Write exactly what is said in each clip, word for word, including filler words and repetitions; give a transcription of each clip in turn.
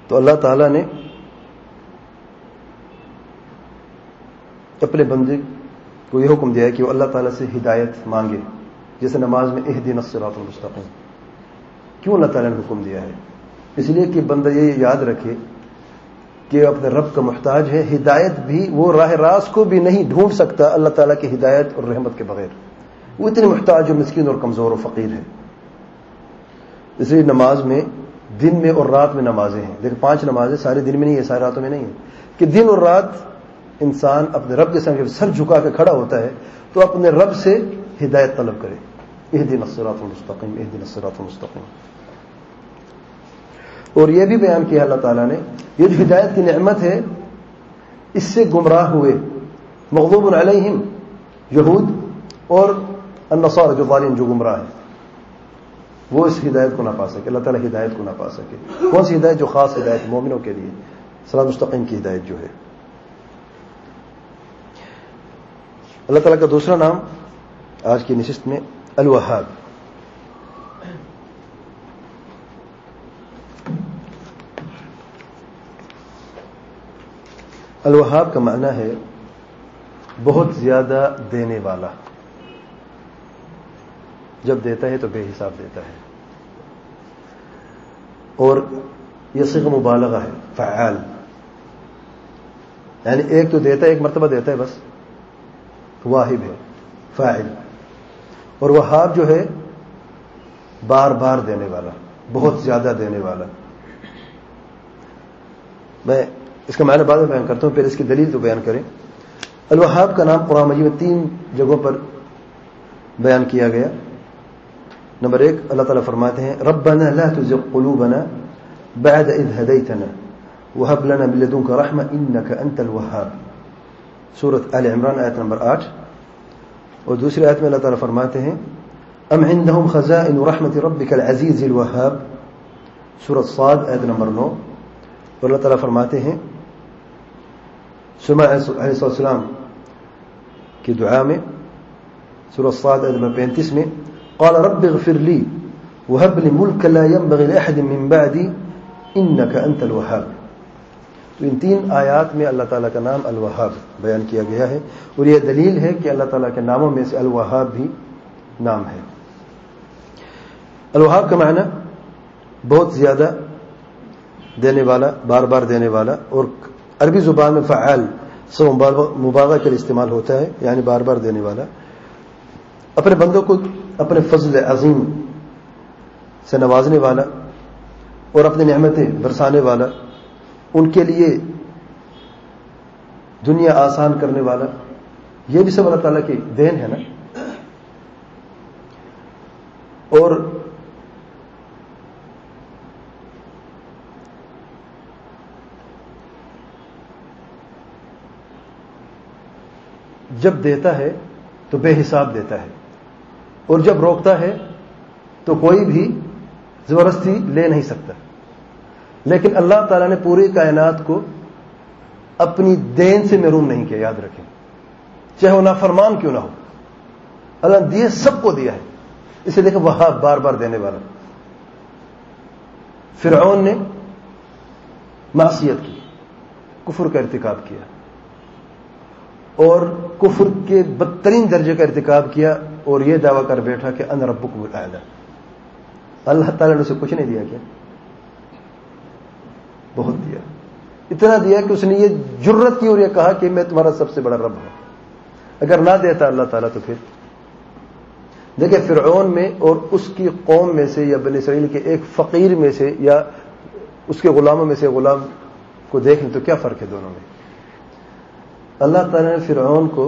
تو اللہ تعالیٰ نے اپنے بندے کو یہ حکم دیا ہے کہ وہ اللہ تعالیٰ سے ہدایت مانگے، جیسے نماز میں اہدنا الصراط المستقیم۔ کیوں اللہ تعالیٰ نے حکم دیا ہے؟ اس لیے کہ بندہ یہ یاد رکھے کہ اپنے رب کا محتاج ہے، ہدایت بھی وہ راہ راست کو بھی نہیں ڈھونڈ سکتا اللہ تعالیٰ کی ہدایت اور رحمت کے بغیر، وہ اتنے محتاج اور مسکین اور کمزور اور فقیر ہے۔ اس لیے نماز میں دن میں اور رات میں نمازیں ہیں، دیکھ پانچ نمازیں سارے دن میں نہیں ہے، سارے راتوں میں نہیں ہے، کہ دن اور رات انسان اپنے رب کے سامنے سر جھکا کے کھڑا ہوتا ہے تو اپنے رب سے ہدایت طلب کرے، اہدنا الصراط المستقیم اہدنا الصراط المستقیم۔ اور یہ بھی بیان کیا اللہ تعالیٰ نے، یہ جو ہدایت کی نعمت ہے اس سے گمراہ ہوئے مغضوب علیہم یہود اور النصارى جو ظالم جو گمراہ ہیں، وہ اس ہدایت کو نہ پا سکے، اللہ تعالیٰ ہدایت کو نہ پا سکے۔ کون سی ہدایت؟ جو خاص ہدایت مومنوں کے لیے، صراط مستقیم کی ہدایت جو ہے۔ اللہ تعالیٰ کا دوسرا نام آج کی نشست میں الوہاب۔ الوہاب کا معنی ہے بہت زیادہ دینے والا، جب دیتا ہے تو بے حساب دیتا ہے، اور یہ صيغہ مبالغہ ہے، فعال، یعنی ایک تو دیتا ہے، ایک مرتبہ دیتا ہے بس، واہب ہے، فاعل۔ اور وہاب جو ہے بار بار دینے والا، بہت زیادہ دینے والا۔ میں اس کا معنی بعد میں بیان کرتا ہوں، پھر اس کی دلیل تو بیان کریں۔ الوہاب کا نام قرآن مجید میں تین جگہوں پر بیان کیا گیا۔ نمبر ایک، اللہ تعالیٰ فرماتے ہیں ربنا لا تزغ قلوبنا بعد اذ هديتنا وهب لنا من لدنك رحمة انك انت الوهاب، سورۃ آل عمران آیت نمبر آٹھ۔ اور دوسری آیت میں اللہ تعالیٰ فرماتے ہیں ام عندهم خزائن رحمة ربك العزيز الوهاب، سورۃ صاد آیت نمبر نو۔ اور اللہ تعالیٰ فرماتے ہیں سلیمان علیہ السلام کی دعا میں، سورۃ صاد آیت نمبر پینتیس میں قال رب اغفر لي وهب لي ملكا لا ينبغي لأحد من بعدي انك انت الوهاب۔ تو ان تین آیات میں اللہ تعالیٰ کا نام الوہاب بیان کیا گیا ہے، اور یہ دلیل ہے کہ اللہ تعالیٰ کے ناموں میں سے الوہاب بھی نام ہے۔ الوہاب کا معنی بہت زیادہ دینے والا، بار بار دینے والا، اور عربی زبان میں فعال سے مبالغہ کے لیے استعمال ہوتا ہے، یعنی بار بار دینے والا، اپنے بندوں کو اپنے فضل عظیم سے نوازنے والا اور اپنی نعمتیں برسانے والا، ان کے لیے دنیا آسان کرنے والا، یہ بھی سب اللہ تعالیٰ کی دین ہے نا۔ اور جب دیتا ہے تو بے حساب دیتا ہے، اور جب روکتا ہے تو کوئی بھی زبردستی لے نہیں سکتا۔ لیکن اللہ تعالیٰ نے پوری کائنات کو اپنی دین سے محروم نہیں کیا، یاد رکھیں، چاہے وہ نافرمان کیوں نہ ہو، اللہ نے دیے سب کو دیا ہے۔ اسے دیکھیں وہاب، بار بار دینے والا۔ فرعون نے معصیت کی، کفر کا ارتکاب کیا، اور کفر کے بدترین درجے کا ارتکاب کیا، اور یہ دعویٰ کر بیٹھا کہ انا ربکم الاعلی۔ اللہ تعالیٰ نے اسے کچھ نہیں دیا، کیا بہت دیا، اتنا دیا کہ اس نے یہ جرت کی اور یہ کہا کہ میں تمہارا سب سے بڑا رب ہوں۔ اگر نہ دیتا اللہ تعالیٰ تو پھر دیکھیں فرعون میں اور اس کی قوم میں سے یا بنی اسرائیل کے ایک فقیر میں سے یا اس کے غلاموں میں سے غلام کو دیکھ لیں تو کیا فرق ہے دونوں میں۔ اللہ تعالیٰ نے فرعون کو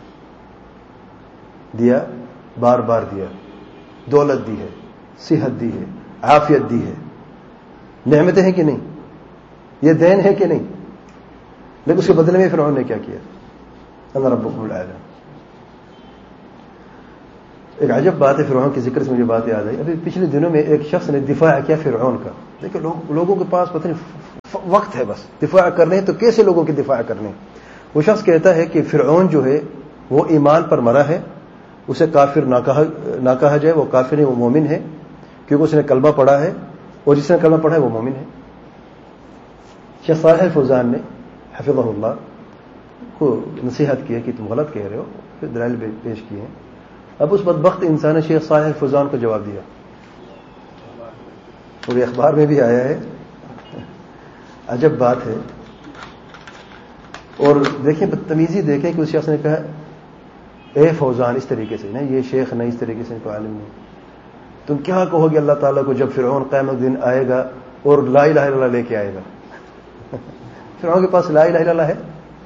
دیا، بار بار دیا، دولت دی ہے، صحت دی ہے، عافیت دی ہے، نعمتیں ہیں کہ نہیں، یہ دین ہے کہ نہیں، لیکن اس کے بدلے میں فرعون نے کیا کیا؟ انا ربکم الاعلی۔ ایک عجب بات ہے، فرعون کے ذکر سے مجھے بات یاد آئی، ابھی پچھلے دنوں میں ایک شخص نے دفاع کیا فرعون کا۔ دیکھیں لوگ لوگوں کے پاس پتہ نہیں وقت ہے بس دفاع کرنے ہیں، تو کیسے لوگوں کی دفاع کرنے؟ وہ شخص کہتا ہے کہ فرعون جو ہے وہ ایمان پر مرا ہے، اسے کافر نہ کہا نہ کہا جائے، وہ کافر ہے، وہ مومن ہے، کیونکہ اس نے کلمہ پڑھا ہے، اور جس نے کلمہ پڑھا ہے وہ مومن ہے۔ شیخ صالح الفوزان نے حفظہ اللہ کو نصیحت کی ہے کہ تم غلط کہہ رہے ہو، پھر دلائل پیش کیے ہیں. اب اس بدبخت انسان نے شیخ صالح الفوزان کو جواب دیا، اور یہ اخبار میں بھی آیا ہے. عجب بات ہے. اور دیکھیں بدتمیزی دیکھیں کہ اس شخص نے کہا اے فوزان، اس طریقے سے نہیں، یہ شیخ نہیں، اس طریقے سے کوئی عالم نہیں. تم کیا کہو گے اللہ تعالیٰ کو جب فرعون قیامت دن آئے گا اور لا الہ الا اللہ لے کے آئے گا؟ فرعون کے پاس لا الہ الا اللہ ہے؟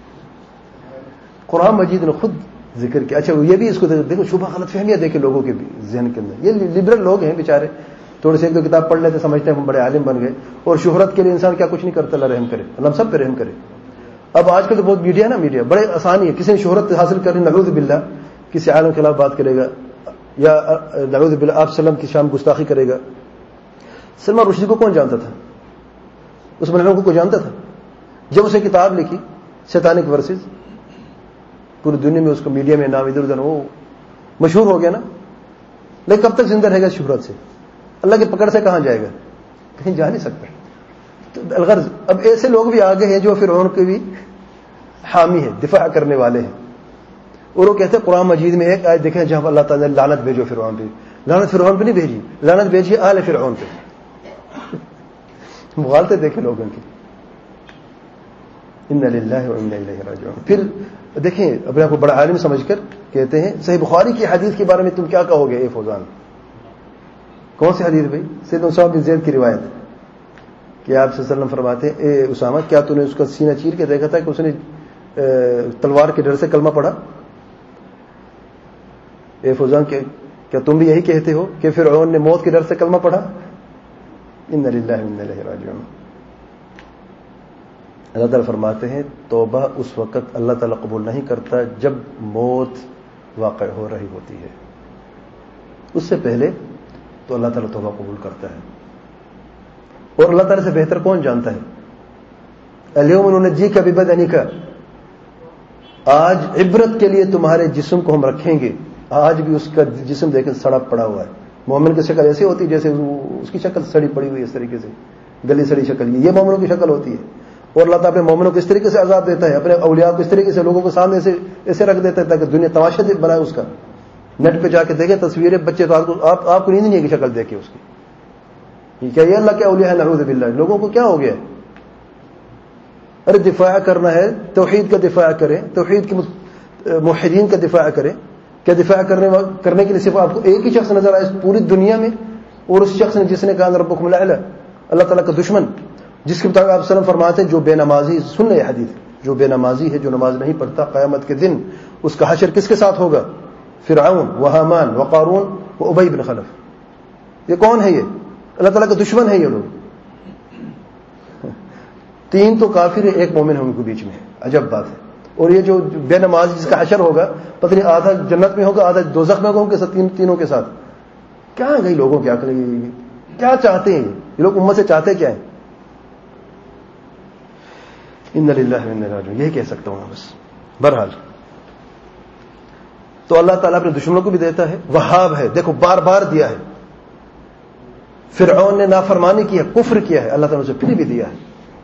قرآن مجید نے خود ذکر کیا. اچھا یہ بھی اس کو دیکھو، شبہ غلط فہمیاں دیکھیں لوگوں کے ذہن کے اندر. یہ لبرل لوگ ہیں بیچارے، تھوڑے سے ایک دو کتاب پڑھ لیتے سمجھتے ہیں ہم بڑے عالم بن گئے، اور شہرت کے لیے انسان کیا کچھ نہیں کرتا. اللہ رحم کرے، اللہ ہم سب پہ رحم کرے. اب آج کل تو بہت میڈیا ہے نا، میڈیا بڑے آسانی ہے. کسی نے شہرت حاصل کرنی، نعوذ باللہ کسی عالم کے خلاف بات کرے گا، یا نعوذ باللہ آپ سلم کی شان گستاخی کرے گا. سلمان رشدی کو کون جانتا تھا؟ اس ملعون کو جانتا تھا؟ جب اسے کتاب لکھی شیطانک ورسز، پوری دنیا میں اس کو میڈیا میں نام ادھر ادھر وہ مشہور ہو گیا نا. لیکن کب تک زندہ رہے گا شہرت سے؟ اللہ کی پکڑ سے کہاں جائے گا؟ کہیں جا نہیں سکتا. تو الغرض اب ایسے لوگ بھی آگے ہیں جو فرعون کے بھی حامی ہیں، دفاع کرنے والے ہیں. اور وہ کہتے ہیں قرآن مجید میں ایک آیت دیکھیں جہاں اللہ تعالیٰ نے لعنت بھیجو فرعون پہ. لعنت فرعون پہ نہیں بھیجی، لعنت بھیجی آل فرعون پہ. مغالطے دیکھیں لوگوں کی. انا للہ و انا الیہ راجعون. پھر دیکھیں اپنے آپ کو بڑا عالم سمجھ کر کہتے ہیں صحیح بخاری کی حدیث کے بارے میں تم کیا کہو گے اے فوزان؟ کون سی حدیث بھائی؟ سیدنا اسامہ بن زید کی روایت کہ آپ صلی اللہ علیہ وسلم فرماتے ہیں اے اسامہ کیا تو نے اس کا سینہ چیر کے دیکھا تھا کہ اس نے تلوار کے ڈر سے کلمہ پڑھا؟ اے فوزان کیا تم بھی یہی کہتے ہو کہ فرعون نے موت کے ڈر سے کلمہ پڑھا؟ انا للہ و انا الیہ راجعون. اللہ تعالیٰ فرماتے ہیں توبہ اس وقت اللہ تعالیٰ قبول نہیں کرتا جب موت واقع ہو رہی ہوتی ہے. اس سے پہلے تو اللہ تعالیٰ توبہ قبول کرتا ہے. اور اللہ تعالیٰ سے بہتر کون جانتا ہے؟ الیوم ننجیک ببدنک، آج عبرت کے لیے تمہارے جسم کو ہم رکھیں گے. آج بھی اس کا جسم دیکھیں سڑا پڑا ہوا ہے. مومن کی شکل ایسی ہوتی ہے جیسے اس کی شکل سڑی پڑی ہوئی ہے، اس طریقے سے گلی سڑی شکل. یہ مومنوں کی شکل ہوتی ہے. اور اللہ تعالیٰ اپنے مومنوں کو اس طریقے سے عذاب دیتا ہے، اپنے اولیاء کو اس طریقے سے لوگوں کے سامنے سے ایسے رکھ دیتا ہے تاکہ دنیا تماشا بنائے اس کا. نیٹ پہ جا کے دیکھیں تصویریں، بچے تو آپ آپ کو نیند نہیں ہے کہ شکل دیکھے اس کی. کیا یہ اللہ کے اولیاء ہے؟ نعوذ باللہ. لوگوں کو کیا ہو گیا؟ ارے دفاع کرنا ہے، توحید کا دفاع کریں، توحید کے موحدین کا دفاع کریں. کیا دفاع کرنے کرنے کے لیے صرف آپ کو ایک ہی شخص نظر آئے پوری دنیا میں، اور اس شخص نے جس نے کہا ربکم الاعلی، اللہ تعالیٰ کا دشمن، جس کے مطابق آپ وسلم فرماتے ہیں جو بے نمازی، سن لے حدیث، جو بے نمازی ہے، جو نماز نہیں پڑھتا، قیامت کے دن اس کا حشر کس کے ساتھ ہوگا؟ فرعون و حامان و قارون و ابی بن خلف. یہ کون ہے؟ یہ اللہ تعالیٰ کا دشمن ہے. یہ لوگ تین تو کافر ہے، ایک مومن ہے ان کے بیچ میں. عجب بات ہے. اور یہ جو بے نماز جس کا حشر ہوگا پتہ نہیں آدھا جنت میں ہوگا آدھا دوزخ میں ہوگا کے تین تینوں کے ساتھ. کیا گئی لوگوں کی عقل؟ کیا چاہتے ہیں یہ لوگ؟ امت سے چاہتے کیا ہیں؟ انا للہ و انا الیہ راجعون. یہی کہہ سکتا ہوں بس. بہرحال تو اللہ تعالیٰ اپنے دشمنوں کو بھی دیتا ہے، وہاب ہے. دیکھو بار بار دیا ہے. فرعون نے نافرمانی کی ہے، کفر کیا ہے، اللہ تعالیٰ نے اسے پھر بھی دیا ہے.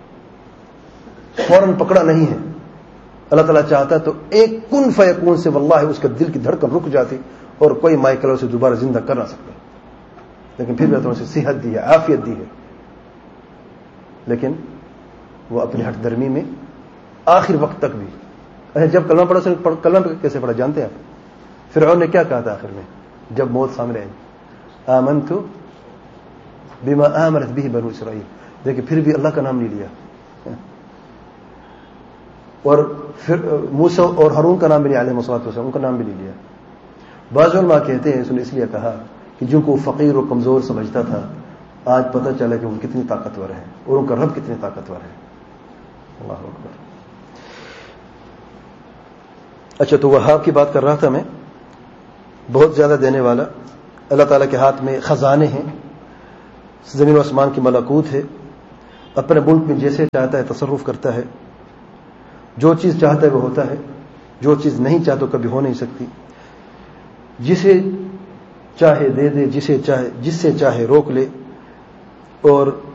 فوراً پکڑا نہیں ہے. اللہ تعالیٰ چاہتا ہے تو ایک کن فیکون سے واللہ اس کے دل کی دھڑکن رک جاتی اور کوئی مائیکل اسے دوبارہ زندہ کر نہ سکتا. لیکن پھر بھی اللہ تعالیٰ نے اسے صحت دی ہے، عافیت دی ہے. لیکن وہ اپنی ہٹ درمی میں آخر وقت تک بھی. اچھا جب کلمہ پڑھا، کلمہ کیسے پڑھا جانتے ہیں آپ؟ فرعون نے کیا کہا تھا آخر میں جب موت سامنے آئی؟ آمنت بما آمنت به بنو اسرائیل. دیکھیں پھر بھی اللہ کا نام نہیں لیا. اور پھر موسیٰ اور ہارون کا نام بھی نہیں، علیہ الصلوۃ والسلام ان کا نام بھی نہیں لیا. بعض علماء کہتے ہیں اس نے اس لیے کہا کہ جن کو فقیر اور کمزور سمجھتا تھا آج پتہ چلا کہ وہ کتنی طاقتور ہیں اور ان کا رب کتنے طاقتور ہے. اللہ اکبر. اچھا تو وہاب کی بات کر رہا تھا میں. بہت زیادہ دینے والا. اللہ تعالیٰ کے ہاتھ میں خزانے ہیں، زمین و آسمان کی ملکوت ہے. اپنے ملک میں جیسے چاہتا ہے تصرف کرتا ہے. جو چیز چاہتا ہے وہ ہوتا ہے، جو چیز نہیں چاہتا کبھی ہو نہیں سکتی. جسے چاہے دے دے، جسے چاہے جس سے چاہے روک لے. اور